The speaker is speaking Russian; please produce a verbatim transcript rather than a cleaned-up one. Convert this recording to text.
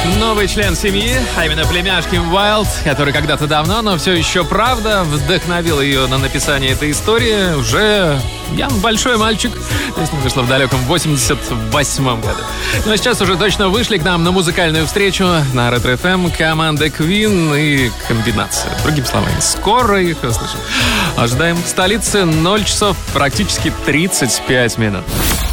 Новый член семьи, а именно племяш Ким Уайлд, который когда-то давно, но все еще правда, вдохновил ее на написание этой истории. Уже Ян большой мальчик. Песня вышла в далеком восемьдесят восьмом году. Ну а сейчас уже точно вышли к нам на музыкальную встречу на Ретро эф эм команда Queen и комбинация. Другими словами, скоро их услышим. Ожидаем в столице ноль часов практически тридцать пять минут.